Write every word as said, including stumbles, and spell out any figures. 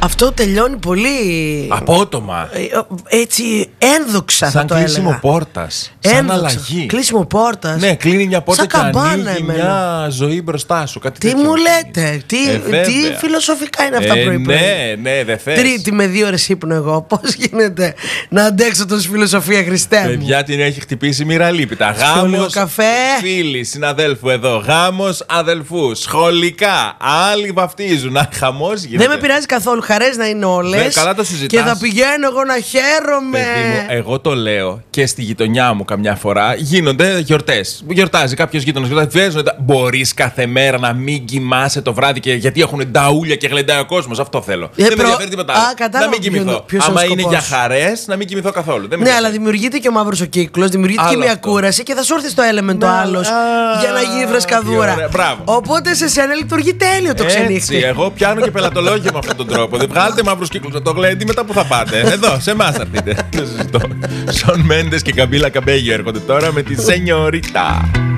Αυτό τελειώνει πολύ. Απότομα. Έτσι ένδοξα, σαν θα το έλεγα. Σαν κλείσιμο πόρτας. Σαν αλλαγή. Κλείσιμο πόρτας. Ναι, κλείνει μια πόρτα σαν και καμπάνα, ανοίγει εμένα. μια ζωή μπροστά σου. Κάτι τι τέτοιο. μου λέτε, τι, ε, τι φιλοσοφικά είναι αυτά ε, πρωί-πρωί. Ναι, ναι, δεν θες. Τρίτη με δύο ώρες ύπνο εγώ. Πώς γίνεται να αντέξω τόση φιλοσοφία, Χριστέ μου. Παιδιά, την έχει χτυπήσει μοιραλίπητα. Γάμος καφέ. φίλοι, συναδέλφου εδώ. Γάμος αδελφού. Σχολικά. Άλλοι βαφτίζουν. Χαμός γίνεται. Δεν με πειράζει καθόλου. Χαρές να είναι όλες. Καλά το συζητάς. Και θα πηγαίνω εγώ να χαίρομαι. Παιδί μου, εγώ το λέω και στη γειτονιά μου καμιά φορά. Γίνονται γιορτές. Γιορτάζει κάποιο γείτονα. Μπορείς κάθε μέρα να μην κοιμάσαι το βράδυ και γιατί έχουν νταούλια και γλεντάει ο κόσμος. Αυτό θέλω. Ε, δεν προ... με ενδιαφέρει τίποτα άλλο. Α, κατάλαβα, να μην κοιμηθώ. ποιος Άμα είναι είναι για χαρές, να μην κοιμηθώ καθόλου. Δεν ναι, αλλά δημιουργείται και ο μαύρος ο κύκλος, δημιουργείται και μια αυτό. κούραση και θα σου έρθει στο έλεμεντο άλλος για να γίνει φρεσκαδούρα. Οπότε σε σένα λειτουργεί τέλειο το ξενύχτη. Έτσι, εγώ πιάνω και πελατολόγιο με αυτόν τον τρόπο. Δεν βγάλετε μαύρους κύκλους από το γλέντι, μετά που θα πάτε. Εδώ, σε εμάς θα έρθετε. Σον Μέντες και Καμπίλα Καμπέγιο έρχονται τώρα με τη Σενιωρίτα.